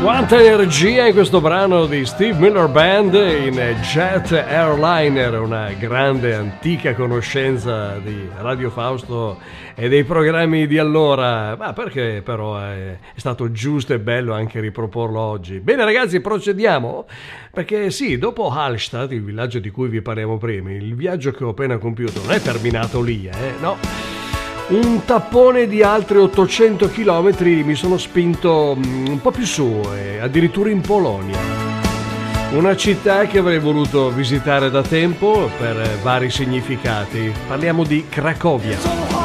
Quanta energia in questo brano di Steve Miller Band in Jet Airliner, una grande antica conoscenza di Radio Fausto e dei programmi di allora, ma perché però è stato giusto e bello anche riproporlo oggi. Bene ragazzi, procediamo, perché sì, dopo Hallstatt, il villaggio di cui vi parliamo prima, il viaggio che ho appena compiuto non è terminato lì, no? Un tappone di altri 800 km mi sono spinto un po' più su, addirittura in Polonia. Una città che avrei voluto visitare da tempo per vari significati. Parliamo di Cracovia.